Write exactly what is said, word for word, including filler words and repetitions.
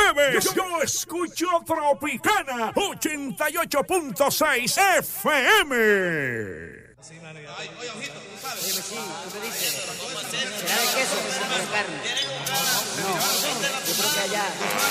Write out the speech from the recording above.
jueves yo escucho Tropicana ochenta y ocho punto seis F M. Ay, oye, ojito, tú sabes. Oye, sí, ¿tú qué dices? ¿Será de queso o de carne? No, yo creo que allá...